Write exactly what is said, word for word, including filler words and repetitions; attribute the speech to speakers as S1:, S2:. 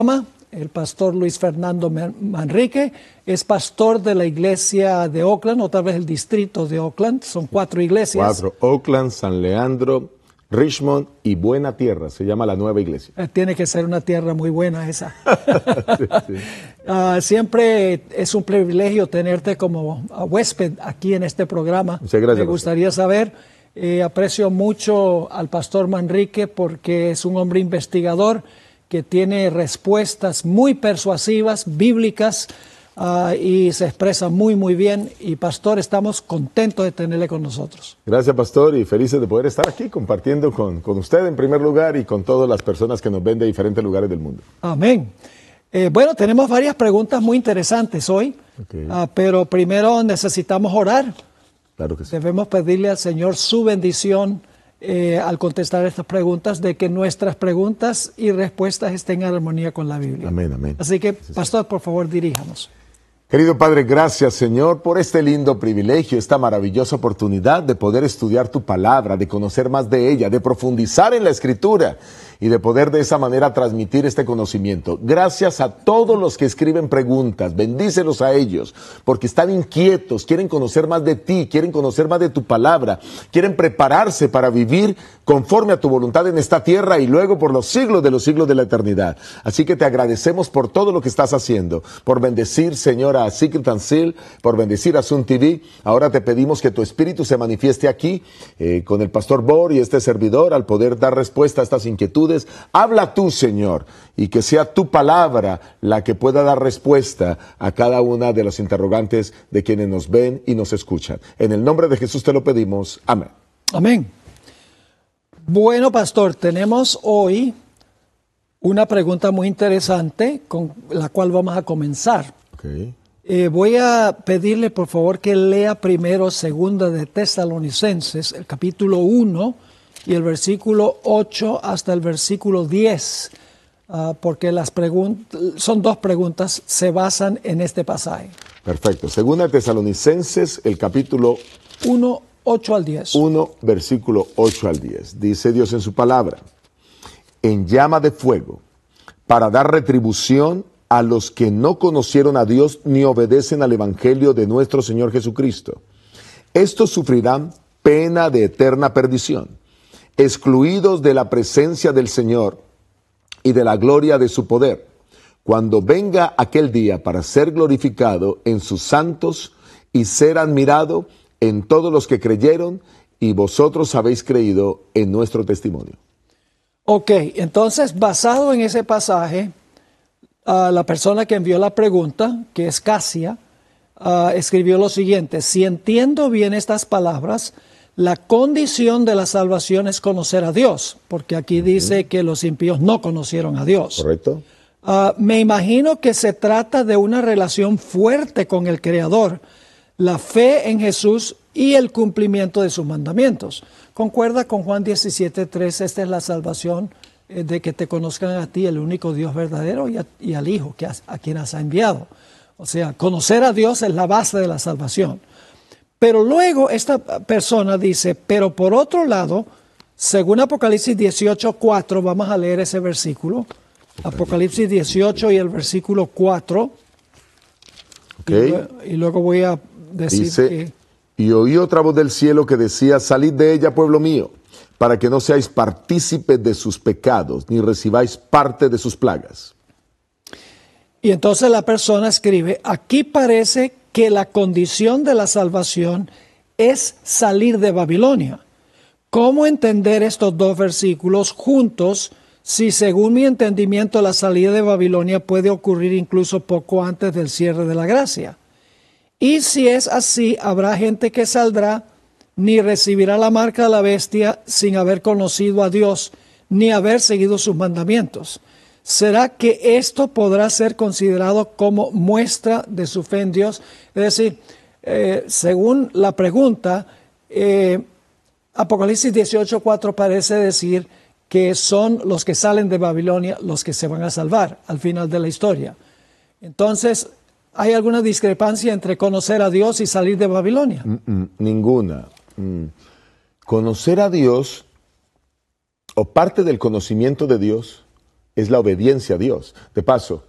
S1: El pastor Luis Fernando Manrique es pastor de la iglesia de Oakland, o tal vez el distrito de Oakland. Son cuatro iglesias.
S2: Cuatro: Oakland, San Leandro, Richmond y Buena Tierra. Se llama la nueva iglesia.
S1: Eh, tiene que ser una tierra muy buena esa.
S2: sí, sí.
S1: Uh, siempre es un privilegio tenerte como uh, huésped aquí en este programa.
S2: Muchas gracias.
S1: Me gustaría pastor. saber, eh, aprecio mucho al pastor Manrique porque es un hombre investigador que tiene respuestas muy persuasivas, bíblicas, uh, y se expresa muy, muy bien. Y pastor, estamos contentos de tenerle con nosotros.
S2: Gracias, pastor, y felices de poder estar aquí compartiendo con, con usted en primer lugar y con todas las personas que nos ven de diferentes lugares del mundo.
S1: Amén. Eh, bueno, tenemos varias preguntas muy interesantes hoy, okay. uh, pero primero necesitamos orar.
S2: Claro que sí.
S1: Debemos pedirle al Señor su bendición eh, al contestar estas preguntas, de que nuestras preguntas y respuestas estén en armonía con la Biblia.
S2: Amén, amén.
S1: Así que,
S2: sí,
S1: pastor,
S2: sí.
S1: por favor, diríjanos.
S2: Querido Padre, gracias, Señor, por este lindo privilegio, esta maravillosa oportunidad de poder estudiar tu palabra, de conocer más de ella, de profundizar en la Escritura y de poder de esa manera transmitir este conocimiento. Gracias a todos los que escriben preguntas, bendícelos a ellos, porque están inquietos, quieren conocer más de ti, quieren conocer más de tu palabra, quieren prepararse para vivir conforme a tu voluntad en esta tierra y luego por los siglos de los siglos de la eternidad. Así que te agradecemos por todo lo que estás haciendo, por bendecir, Señor, a Secret and Seal, por bendecir a Sun T V. Ahora te pedimos que tu Espíritu se manifieste aquí eh, con el pastor Bor y este servidor al poder dar respuesta a estas inquietudes. Habla tú, Señor, y que sea tu palabra la que pueda dar respuesta a cada una de los interrogantes de quienes nos ven y nos escuchan. En el nombre de Jesús te lo pedimos. Amén.
S1: Amén. Bueno, pastor, tenemos hoy una pregunta muy interesante con la cual vamos a comenzar.
S2: Okay.
S1: Eh, voy a pedirle, por favor, que lea primero Segunda de Tesalonicenses, el capítulo uno, y el versículo ocho hasta el versículo diez, uh, porque las preguntas, son dos preguntas, se basan en este pasaje.
S2: Perfecto. Segunda de Tesalonicenses, el capítulo
S1: uno, ocho al diez.
S2: uno, versículo ocho al diez. Dice Dios en su palabra: en llama de fuego, para dar retribución a los que no conocieron a Dios ni obedecen al evangelio de nuestro Señor Jesucristo. Estos sufrirán pena de eterna perdición, excluidos de la presencia del Señor y de la gloria de su poder, cuando venga aquel día para ser glorificado en sus santos y ser admirado en todos los que creyeron, y vosotros habéis creído en nuestro testimonio.
S1: Ok, entonces, basado en ese pasaje, uh, la persona que envió la pregunta, que es Casia, uh, escribió lo siguiente: si entiendo bien estas palabras, la condición de la salvación es conocer a Dios, porque aquí dice que los impíos no conocieron a Dios.
S2: Correcto.
S1: Uh, me imagino que se trata de una relación fuerte con el Creador, la fe en Jesús y el cumplimiento de sus mandamientos. Concuerda con Juan diecisiete tres, esta es la salvación, eh, de que te conozcan a ti, el único Dios verdadero, y, a, y al Hijo que has, a quien has enviado. O sea, conocer a Dios es la base de la salvación. Pero luego esta persona dice, pero por otro lado, según Apocalipsis dieciocho cuatro, vamos a leer ese versículo. Apocalipsis dieciocho y el versículo cuatro.
S2: Okay.
S1: Y, y luego voy a decir
S2: dice,
S1: que...
S2: y oí otra voz del cielo que decía: salid de ella, pueblo mío, para que no seáis partícipes de sus pecados, ni recibáis parte de sus plagas.
S1: Y entonces la persona escribe, aquí parece que la condición de la salvación es salir de Babilonia. ¿Cómo entender estos dos versículos juntos si, según mi entendimiento, la salida de Babilonia puede ocurrir incluso poco antes del cierre de la gracia? Y si es así, habrá gente que saldrá, ni recibirá la marca de la bestia sin haber conocido a Dios, ni haber seguido sus mandamientos. ¿Será que esto podrá ser considerado como muestra de su fe en Dios? Es decir, eh, según la pregunta, eh, Apocalipsis dieciocho cuatro parece decir que son los que salen de Babilonia los que se van a salvar al final de la historia. Entonces, ¿hay alguna discrepancia entre conocer a Dios y salir de Babilonia?
S2: Mm, mm, ninguna. Mm. Conocer a Dios, o parte del conocimiento de Dios, es la obediencia a Dios. De paso,